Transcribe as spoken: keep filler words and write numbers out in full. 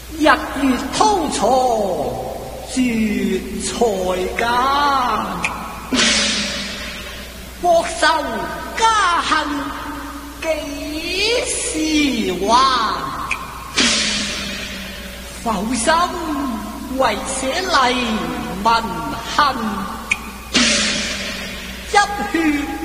日月滔藏绝才间，国仇家恨几时还？浮心为写黎民恨，一血